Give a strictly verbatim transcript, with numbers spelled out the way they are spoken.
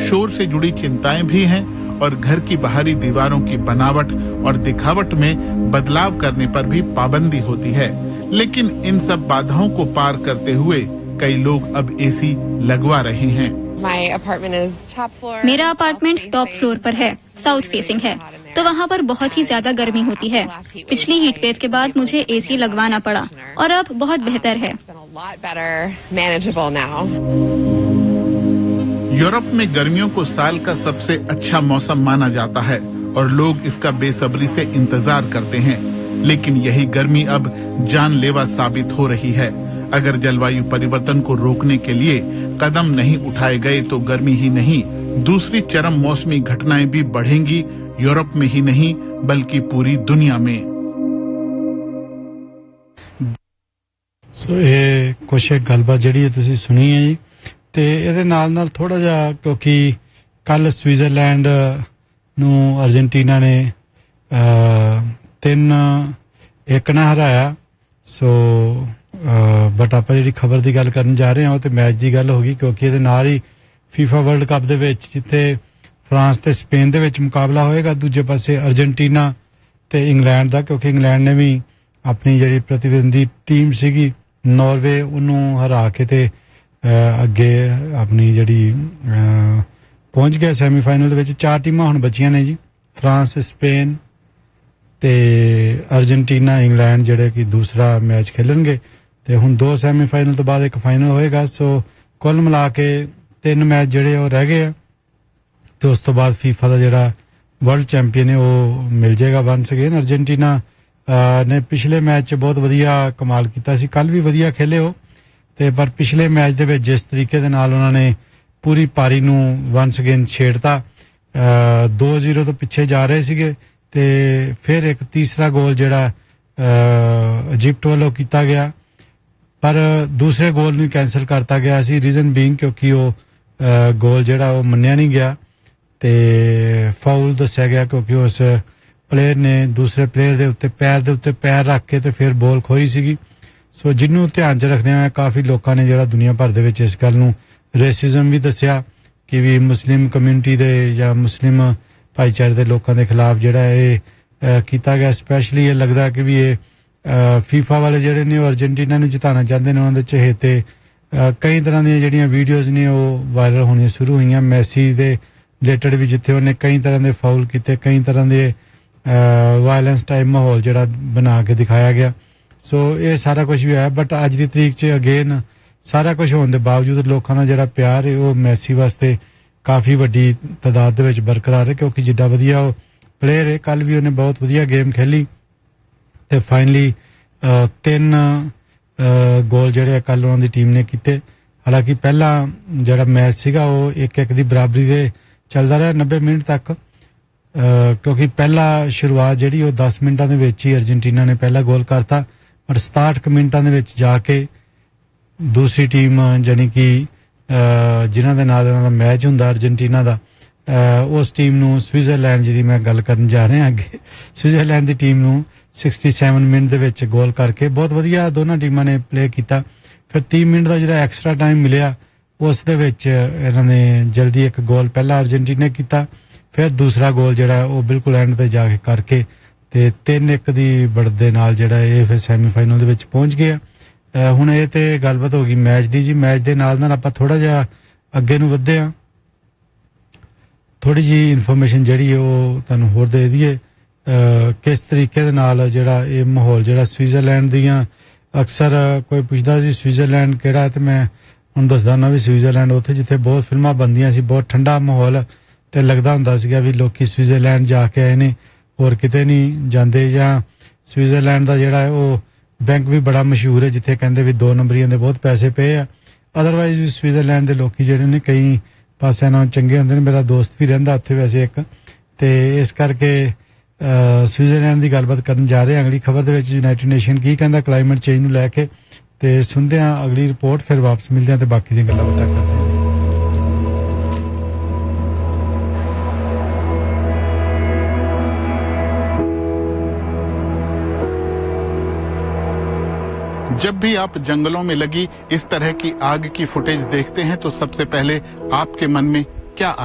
शोर से जुड़ी चिंताएं भी हैं और घर की बाहरी दीवारों की बनावट और दिखावट में बदलाव करने पर भी पाबंदी होती है। लेकिन इन सब बाधाओं को पार करते हुए कई लोग अब एसी लगवा रहे हैं। मेरा अपार्टमेंट टॉप फ्लोर पर है, साउथ फेसिंग है, तो वहाँ पर बहुत ही ज्यादा गर्मी होती है। पिछली हीट वेव के बाद मुझे एसी लगवाना पड़ा और अब बहुत बेहतर है। यूरोप में गर्मियों को साल का सबसे अच्छा मौसम माना जाता है और लोग इसका बेसब्री से इंतजार करते हैं। लेकिन यही गर्मी अब जानलेवा साबित हो रही है। अगर जलवायु परिवर्तन को रोकने के लिए कदम नहीं उठाए गए तो गर्मी ही नहीं, दूसरी चरम मौसमी घटनाएं भी बढ़ेंगी, यूरोप में ही नहीं बल्कि पूरी दुनिया में। सो ये कुछ गलबात जिहड़ी तुसीं सुनी है जी, ते इहदे नाल नाल थोड़ा जिहा क्योंकि कल स्विट्जरलैंड नूं अर्जेंटीना ने तीन एक ना हराया। सो बट आप जी खबर की गल करन जा रहे हैं तो मैच की गल होगी, क्योंकि ये नाल ही फीफा वर्ल्ड कप दे विच जिथे फ्रांस ते स्पेन दे विच मुकाबला होएगा, दूजे पासे अर्जेंटीना ते इंग्लैंड का, क्योंकि इंग्लैंड ने भी अपनी जिहड़ी प्रतिद्वंदी टीम सीगी नॉर्वे उन्होंने हरा के ते अगे अपनी जिहड़ी पहुंच गया सैमीफाइनल दे विच। चार टीमां हुण बचियां ने जी, फ्रांस स्पेन ते अर्जेंटीना इंग्लैंड जिहड़े कि दूसरा मैच खेलणगे ते हुण दो सैमीफाइनल तो बाद एक फाइनल होएगा। सो कुल मिला के तीन मैच जिहड़े वो रह गए तो उस तो बाद फीफा का जिहड़ा वर्ल्ड चैंपीयन है वो मिल जाएगा वंस अगेन। अर्जेंटीना ने पिछले मैच बहुत वधिया कमाल किया सी, कल भी वधिया खेले हो ते पर पिछले मैच दे विच जिस तरीके दे नाल उन्होंने पूरी पारी नूं वंस अगेन छेड़ता, दो जीरो तो पिछे जा रहे सीगे ते फिर एक तीसरा गोल जिहड़ा इजिप्ट वालों किया गया, पर दूसरे गोल नूं कैंसल करता गया सी, रीजन बीइंग क्योंकि वो गोल जिहड़ा वो मन्निया नहीं गया ते फाउल दस्सिया गया, क्योंकि उस प्लेयर ने दूसरे प्लेयर दे उत्ते पैर दे उत्ते पैर रख के ते फिर बॉल खोई सीगी। सो जिन्हों ध्यान च रखदे होए काफ़ी लोगों ने जिहड़ा दुनिया भर दे विच इस गल नूं रेसिज्म भी दस्सिया कि भी मुस्लिम कम्यूनिटी दे या मुस्लिम भाईचारे दे लोगों के खिलाफ जिहड़ा ये कीता गया। स्पैशली ये लगदा कि भी ये फीफा वाले जिहड़े ने अर्जेंटीना नूं जिताना चाहते हैं, उन्होंने चहेते कई तरह दी जिहड़ियां वीडियोज़ ने वो वायरल होनी शुरू हुई। मैसी दे रिलेटेड भी जिथे उन्हें कई तरह के फाउल किए, कई तरह के वायलेंस टाइप माहौल जिहड़ा बना के दिखाया गया। सो ये सारा कुछ भी है, बट अज की तरीक च अगेन सारा कुछ होने के बावजूद लोगों का जिहड़ा प्यार है वो मैसी वास्ते काफ़ी वड्डी तादाद दे विच बरकरार है, क्योंकि जिड्डा वधिया वो प्लेयर है। कल भी उन्हें बहुत वधिया गेम खेली ते फाइनली तीन गोल जिहड़े कल उन्होंने टीम ने किए। हालांकि पहला जिहड़ा मैच सीगा वो एक एक दी बराबरी दे चलदा रहा नब्बे मिनट तक, क्योंकि पहला शुरुआत जिहड़ी वो दस मिनटां दे विच ही अर्जेंटीना ने पहला गोल करता, पर सताहठ मिनटां दे विच जाके दूसरी टीम यानी कि जिन्हां दे नाल उन्हां दा मैच हुंदा अर्जेंटीना दा, उस टीम नूं स्विट्जरलैंड जिहदी मैं गल करन जा रहा अगे, स्विट्जरलैंड दी टीम नूं सड़सठ मिनट दे विच गोल करके बहुत वधिया दोनों टीमां ने प्ले किया। फिर तीस मिनट का जिहड़ा एक्सट्रा टाइम मिलिया उस दे विच इन्हां ने जल्दी एक गोल पहला अर्जेंटीना ने किया, फिर दूसरा गोल जिहड़ा वो बिल्कुल एंड ते जाके करके ते तीन एक दी बढ़त दे नाल जिहड़ा ये फिर सैमीफाइनल दे विच पहुंच गया। हुण ये ते गलबात हो गई मैच दी जी। मैच दे नाल नाल आपां थोड़ा जिहा अगे नूं वधदे हां, थोड़ी जी इन्फॉर्मेशन जिहड़ी है वो तुहानूं होर दे दईए किस तरीके दे नाल जिहड़ा ये माहौल जिहड़ा स्विट्जरलैंड दियां अक्सर कोई पुछदा सी स्विट्जरलैंड किहड़ा है, ते मैं हुण दसदा ना भी स्विट्जरलैंड उत्थे जिथे बहुत फिल्मां बनदियां सी, बहुत ठंडा माहौल ते लगदा हुंदा सीगा भी लोकी स्विट्जरलैंड जाके आए ने होर किते नहीं जांदे। जां स्विट्जरलैंड दा जिहड़ा है वो बैंक भी बड़ा मशहूर है जिथे कहंदे भी दो नंबरियां दे बहुत पैसे पे आ। अदरवाइज भी स्विट्जरलैंड दे लोकी जिहड़े ने कई पासिਆਂ नाल चंगे हुंदे ने। मेरा दोस्त भी रहिंदा उत्थे वैसे एक, ते इस करके स्विट्जरलैंड की गलबात करन जा रहे हैं। अगली खबर दे विच यूनाइटेड नेशन की कहंदा क्लाइमेट चेंज नूं लैके, ते सुनदे हां अगली रिपोर्ट, फिर वापस मिलदे हां ते बाकी दी गल्लां बातां करदे हां। जब भी आप जंगलों में लगी इस तरह की आग की फुटेज देखते हैं तो सबसे पहले आपके मन में क्या